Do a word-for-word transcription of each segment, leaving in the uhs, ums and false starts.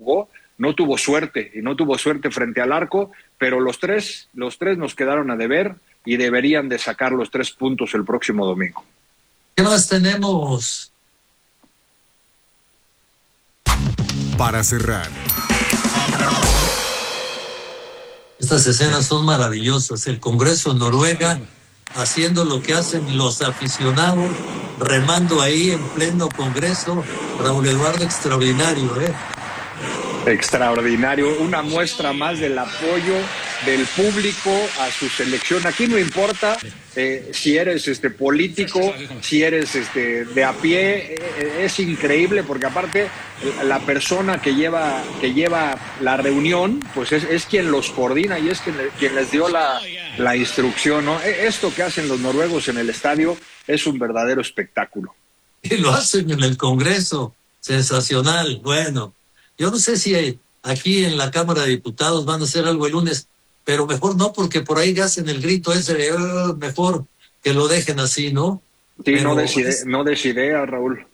jugó, no tuvo suerte, y no tuvo suerte frente al arco, pero los tres, los tres nos quedaron a deber y deberían de sacar los tres puntos el próximo domingo. ¿Qué más tenemos? Para cerrar. Estas escenas son maravillosas. El Congreso de Noruega haciendo lo que hacen los aficionados, remando ahí en pleno Congreso. Raúl Eduardo, extraordinario, ¿eh? Extraordinario, una muestra más del apoyo del público a su selección. Aquí no importa eh, si eres este político, si eres este de a pie, eh, es increíble porque aparte la persona que lleva que lleva la reunión, pues es, es quien los coordina y es quien, quien les dio la, la instrucción, ¿no? Esto que hacen los noruegos en el estadio es un verdadero espectáculo. Y lo hacen en el Congreso, sensacional. Bueno, yo no sé si aquí en la Cámara de Diputados van a hacer algo el lunes, pero mejor no, porque por ahí hacen el grito ese de uh, mejor que lo dejen así, ¿no? Sí, pero, no des idea, es... no des idea, Raúl.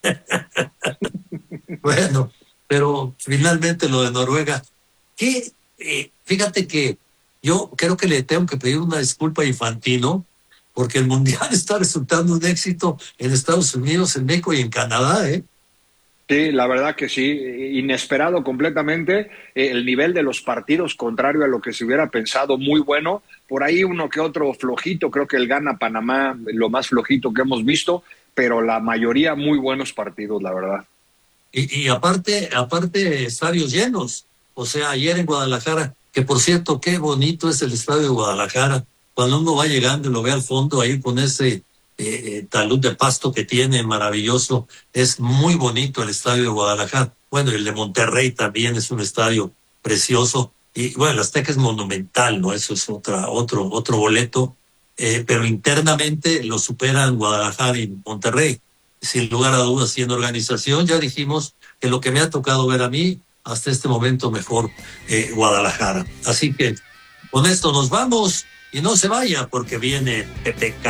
Bueno, pero finalmente lo de Noruega, que eh, fíjate que yo creo que le tengo que pedir una disculpa a Infantino, porque el Mundial está resultando un éxito en Estados Unidos, en México y en Canadá, ¿eh? Sí, la verdad que sí, inesperado completamente, eh, el nivel de los partidos contrario a lo que se hubiera pensado, muy bueno, por ahí uno que otro flojito, creo que el gana Panamá, lo más flojito que hemos visto, pero la mayoría muy buenos partidos, la verdad. Y, y aparte, aparte estadios llenos, o sea, ayer en Guadalajara, que por cierto, qué bonito es el estadio de Guadalajara, cuando uno va llegando y lo ve al fondo ahí con ese Eh, talud de pasto que tiene, maravilloso, es muy bonito el estadio de Guadalajara. Bueno, el de Monterrey también es un estadio precioso, y bueno, el Azteca es monumental, ¿no? Eso es otra, otro, otro boleto, eh, pero internamente lo superan Guadalajara y Monterrey, sin lugar a dudas, y en organización ya dijimos que lo que me ha tocado ver a mí, hasta este momento mejor eh, Guadalajara. Así que con esto nos vamos, y no se vaya porque viene P P K.